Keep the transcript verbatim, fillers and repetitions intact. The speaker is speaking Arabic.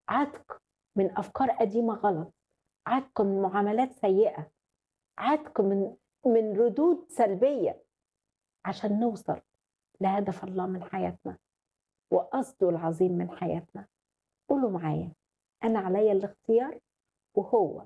عتق من أفكار قديمة غلط، عتق من معاملات سيئة، عتق من من ردود سلبية، عشان نوصل لهدف الله من حياتنا وقصده العظيم من حياتنا. قولوا معايا: أنا عليّا الاختيار وهو